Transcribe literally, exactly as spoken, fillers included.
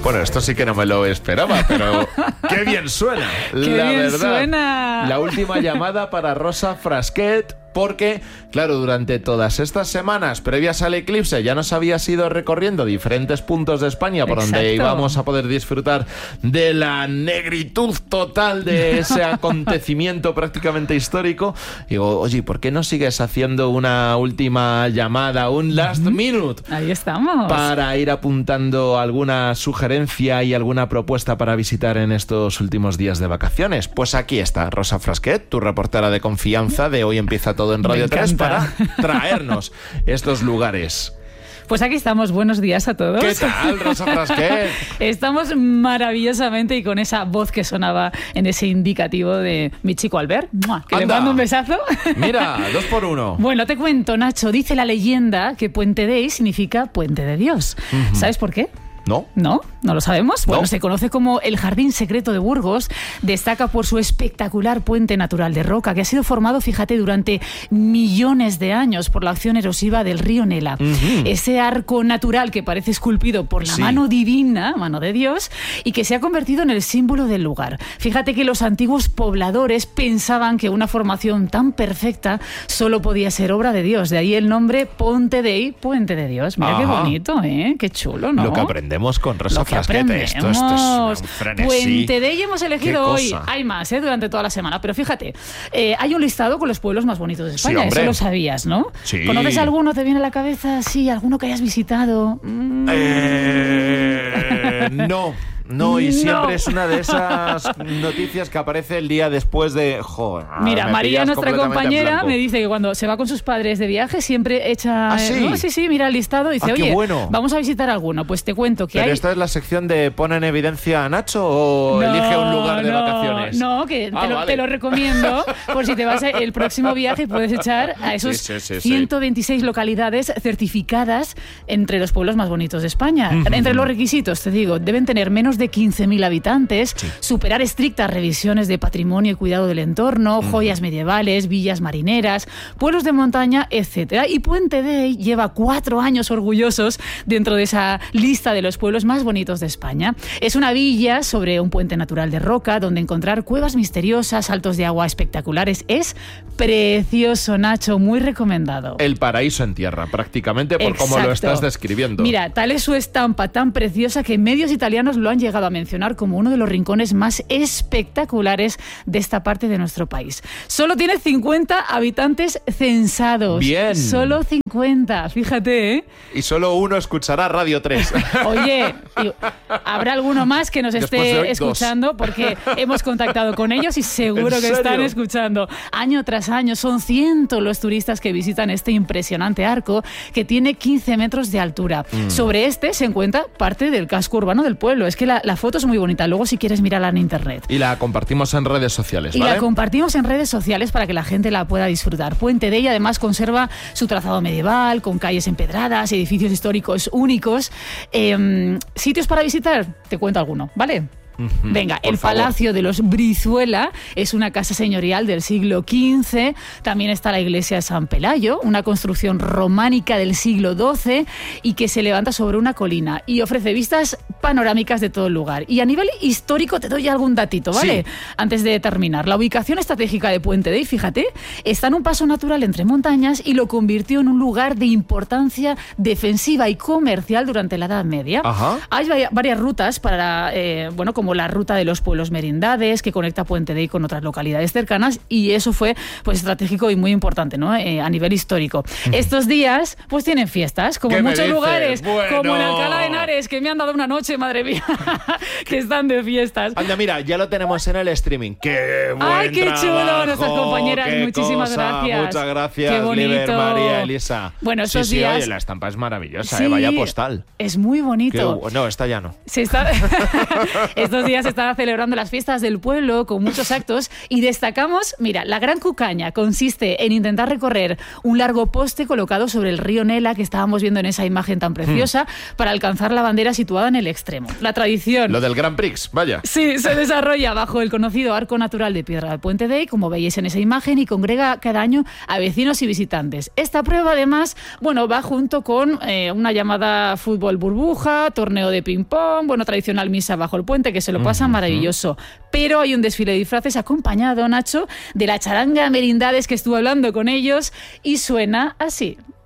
Bueno, esto sí que no me lo esperaba, pero ¡qué bien suena! ¡Qué la bien verdad. suena! La última llamada para Rosa Frasquet, porque, claro, durante todas estas semanas previas al eclipse ya nos habías ido recorriendo diferentes puntos de España por Exacto. donde íbamos a poder disfrutar de la negritud total de ese acontecimiento prácticamente histórico. Y digo, oye, ¿por qué no sigues haciendo una última llamada, un last minute? Ahí estamos. Para ir apuntando alguna sugerencia y alguna propuesta para visitar en estos últimos días de vacaciones. Pues aquí está Rosa Frasquet, tu reportera de confianza de Hoy Empieza Todo en Radio tres, para traernos estos lugares. Pues aquí estamos, buenos días a todos. ¿Qué tal, Rosa Frasquet? Estamos maravillosamente y con esa voz que sonaba en ese indicativo de mi chico Albert, que Anda. le mando un besazo. Mira, dos por uno. Bueno, te cuento, Nacho, dice la leyenda que Puente Dei significa puente de Dios. Uh-huh. ¿Sabes por qué? ¿No? ¿No? ¿No lo sabemos? No. Bueno, se conoce como el Jardín Secreto de Burgos. Destaca por su espectacular puente natural de roca, que ha sido formado, fíjate, durante millones de años por la acción erosiva del río Nela. Uh-huh. Ese arco natural que parece esculpido por la sí. mano divina, mano de Dios, y que se ha convertido en el símbolo del lugar. Fíjate que los antiguos pobladores pensaban que una formación tan perfecta solo podía ser obra de Dios. De ahí el nombre Ponte Dei, Puente de Dios. Mira Ajá. qué bonito, ¿eh? Qué chulo, ¿no? Lo que aprendemos con Rosa Frasquet. Esto, esto es un frenesí. Puente Dei hemos elegido hoy. Hay más, ¿eh? Durante toda la semana. Pero fíjate, eh, hay un listado con los pueblos más bonitos de España. Sí, eso lo sabías, ¿no? Sí. ¿Conoces alguno? ¿Te viene a la cabeza? Sí, alguno que hayas visitado. Mm. Eh, no. No, y siempre no. es una de esas noticias que aparece el día después de... Joder, mira, María, nuestra compañera, me dice que cuando se va con sus padres de viaje siempre echa... ¿Ah, sí? ¿no? Sí, sí, mira el listado y dice, ah, oye, bueno. vamos a visitar alguno. Pues te cuento que ¿Pero hay... esta es la sección de pone en evidencia a Nacho o no, elige un lugar de no, vacaciones? No, que ah, te, lo, vale. te lo recomiendo por si te vas a el próximo viaje y puedes echar a esos sí, sí, sí, ciento veintiséis sí. localidades certificadas entre los pueblos más bonitos de España. Uh-huh. Entre los requisitos, te digo, deben tener menos de quince mil habitantes. Habitantes, sí. superar estrictas revisiones de patrimonio y cuidado del entorno, mm. joyas medievales, villas marineras, pueblos de montaña, etcétera. Y Puente Dei lleva cuatro años orgullosos dentro de esa lista de los pueblos más bonitos de España. Es una villa sobre un puente natural de roca donde encontrar cuevas misteriosas, saltos de agua espectaculares. Es precioso, Nacho, muy recomendado. El paraíso en tierra, prácticamente, por cómo lo estás describiendo. Mira, tal es su estampa tan preciosa que medios italianos lo han llegado a mencionar como como uno de los rincones más espectaculares de esta parte de nuestro país. Solo tiene cincuenta habitantes censados. Bien. Solo cincuenta, fíjate, ¿eh? Y solo uno escuchará Radio tres. Oye, habrá alguno más que nos esté de hoy, escuchando dos. Porque hemos contactado con ellos y seguro que serio? están escuchando. Año tras año son cientos los turistas que visitan este impresionante arco que tiene quince metros de altura. Mm. Sobre este se encuentra parte del casco urbano del pueblo. Es que la, la foto es muy bonita. Luego, si quieres, mírala en internet. Y la compartimos en redes sociales, ¿vale? Y la compartimos en redes sociales para que la gente la pueda disfrutar. Puente Dei además conserva su trazado medieval, con calles empedradas, edificios históricos únicos. Eh, ¿Sitios para visitar? Te cuento alguno, ¿vale? Venga, Por el favor. Palacio de los Brizuela es una casa señorial del siglo quince. También está la iglesia de San Pelayo, una construcción románica del siglo doce y que se levanta sobre una colina y ofrece vistas panorámicas de todo el lugar. Y a nivel histórico te doy algún datito, ¿vale? Sí. Antes de terminar, la ubicación estratégica de Puente Dei, fíjate, está en un paso natural entre montañas y lo convirtió en un lugar de importancia defensiva y comercial durante la Edad Media. Ajá. Hay varias rutas para, eh, bueno, como como la ruta de los pueblos merindades que conecta Puente Dei con otras localidades cercanas, y eso fue pues estratégico y muy importante, ¿no? Eh, a nivel histórico. Mm. Estos días pues tienen fiestas, como en muchos lugares, bueno. como en Alcalá de Henares, que me han dado una noche, madre mía, que están de fiestas. Anda, mira, ya lo tenemos en el streaming. ¡Qué buen ¡Ay, qué trabajo! chulo! Nuestras compañeras, qué muchísimas cosa. gracias. Muchas gracias, qué bonito. Liber, María, Elisa. Bueno, estos sí, días... sí, oye, la estampa es maravillosa, sí, ¿eh? Vaya postal. Es muy bonito. Qué... No, esta ya no. Se está... Estos días se están celebrando las fiestas del pueblo con muchos actos y destacamos, mira, la Gran Cucaña consiste en intentar recorrer un largo poste colocado sobre el río Nela que estábamos viendo en esa imagen tan preciosa mm. para alcanzar la bandera situada en el extremo. La tradición... Lo del Grand Prix, vaya. Sí, se desarrolla bajo el conocido Arco Natural de Piedra del Puente Dei, como veis en esa imagen, y congrega cada año a vecinos y visitantes. Esta prueba, además, bueno, va junto con eh, una llamada fútbol burbuja, torneo de ping-pong, bueno, tradicional misa bajo el puente, que se lo pasa uh-huh. maravilloso. Pero hay un desfile de disfraces acompañado, Nacho, de la charanga Merindades, que estuve hablando con ellos, y suena así.